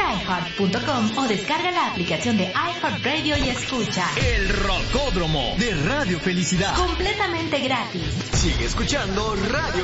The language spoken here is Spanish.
iHeart.com o descarga la aplicación de iHeartRadio y escucha El Rocódromo de Radio Felicidad. completamente gratis. Sigue escuchando Radio